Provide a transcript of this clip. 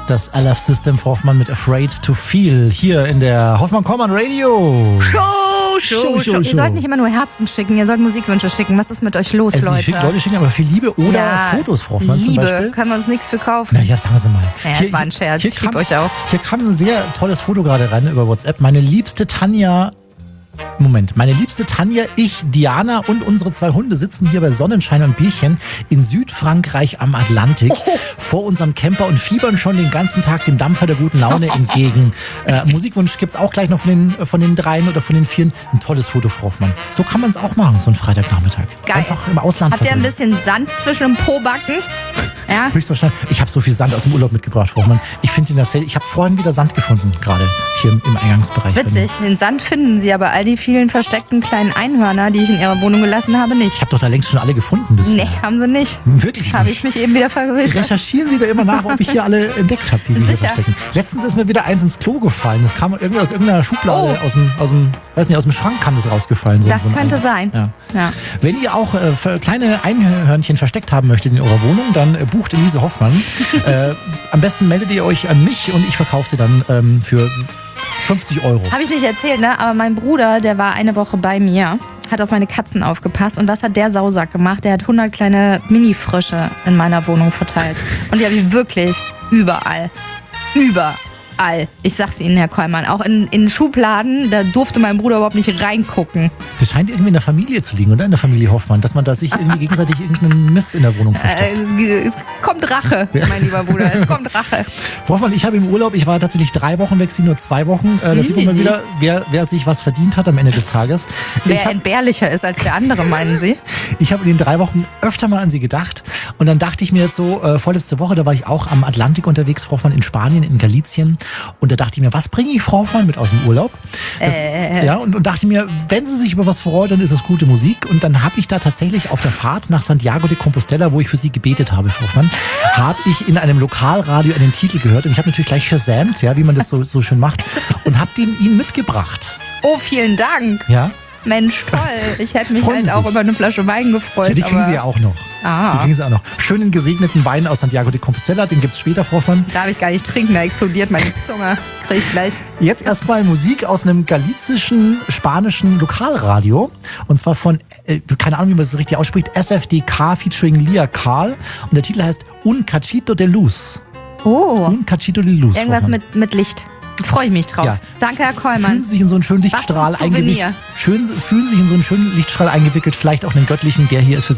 das LF System für Hoffmann mit Afraid to Feel hier in der Hoffmann-Kollmann Radio. Show. Ihr sollt nicht immer nur Herzen schicken, ihr sollt Musikwünsche schicken. Was ist mit euch los, Leute? Leute schicken aber viel Liebe oder Fotos, Frau Hoffmann zum Beispiel. Liebe, können wir uns nichts für kaufen. Na ja, sagen Sie mal. Naja, das war ein Scherz, ich liebe euch auch. Hier kam ein sehr tolles Foto gerade rein über WhatsApp. Meine liebste Tanja, ich, Diana und unsere 2 Hunde sitzen hier bei Sonnenschein und Bierchen in Südfrankreich am Atlantik vor unserem Camper und fiebern schon den ganzen Tag dem Dampfer der guten Laune entgegen. Musikwunsch gibt's auch gleich noch von den 3 oder von den 4. Ein tolles Foto, Frau Hoffmann. So kann man es auch machen, so einen Freitagnachmittag. Geil. Einfach im Ausland Habt ihr ein bisschen Sand zwischen dem Po-Backen? Ja. Höchstwahrscheinlich. Ich habe so viel Sand aus dem Urlaub mitgebracht, Frau Hoffmann. Ich finde ihn tatsächlich. Ich habe vorhin wieder Sand gefunden, gerade hier im Eingangsbereich. Witzig. Den Sand finden Sie, aber all die vielen versteckten kleinen Einhörner, die ich in Ihrer Wohnung gelassen habe, nicht. Ich habe doch da längst schon alle gefunden bisher. Nee, haben Sie nicht. Wirklich nicht. Habe ich mich eben wieder vergewissert. Recherchieren Sie da immer nach, ob ich hier alle entdeckt habe, die Sie hier verstecken. Letztens ist mir wieder eins ins Klo gefallen. Das kam irgendwie aus irgendeiner Schublade, aus dem Schrank kam das rausgefallen. Das könnte sein. Ja. Wenn ihr auch kleine Einhörnchen versteckt haben möchtet in eurer Wohnung, dann bucht Elise Hoffmann. Am besten meldet ihr euch an mich und ich verkaufe sie dann für 50 Euro. Habe ich nicht erzählt, ne? Aber mein Bruder, der war eine Woche bei mir, hat auf meine Katzen aufgepasst. Und was hat der Sausack gemacht? Der hat 100 kleine Mini-Frösche in meiner Wohnung verteilt. Und die habe ich wirklich überall. Ich sag's Ihnen, Herr Kollmann, auch in Schubladen, da durfte mein Bruder überhaupt nicht reingucken. Das scheint irgendwie in der Familie zu liegen, oder? In der Familie Hoffmann, dass man da sich irgendwie gegenseitig irgendeinen Mist in der Wohnung versteckt. Es kommt Rache, mein lieber Bruder, es kommt Rache. Frau Hoffmann, ich habe im Urlaub, ich war tatsächlich 3 Wochen weg, Sie nur 2 Wochen. Da sieht man mal wieder, wer sich was verdient hat am Ende des Tages. Wer entbehrlicher ist als der andere, meinen Sie? Ich habe in den 3 Wochen öfter mal an Sie gedacht. Und dann dachte ich mir jetzt so, vorletzte Woche, da war ich auch am Atlantik unterwegs, Frau Hoffmann, in Spanien, in Galicien. Und da dachte ich mir, was bringe ich Frau Hoffmann mit aus dem Urlaub? Und dachte mir, wenn sie sich über was freut, dann ist das gute Musik. Und dann habe ich da tatsächlich auf der Fahrt nach Santiago de Compostela, wo ich für Sie gebetet habe, Frau Hoffmann, habe ich in einem Lokalradio einen Titel gehört. Und ich habe natürlich gleich shazamt, ja, wie man das so schön macht. Und habe den Ihnen mitgebracht. Oh, vielen Dank. Ja. Mensch, toll. Ich hätte mich halt auch über eine Flasche Wein gefreut. Ja, die kriegen Sie ja auch noch. Die kriegen Sie auch noch. Schönen gesegneten Wein aus Santiago de Compostela, den gibt's später, Frau Hoffmann. Darf ich gar nicht trinken, da explodiert meine Zunge. Krieg ich gleich. Jetzt erstmal Musik aus einem galizischen, spanischen Lokalradio. Und zwar von, keine Ahnung, wie man das so richtig ausspricht, SFDK featuring Lia Karl. Und der Titel heißt Un Cachito de Luz. Oh. Un Cachito de Luz. Irgendwas mit Licht. Freue ich mich drauf. Ja. Danke, Herr Kollmann. Fühlen Sie sich in so einen schönen Lichtstrahl eingewickelt. Vielleicht auch einen göttlichen, der hier ist für Sie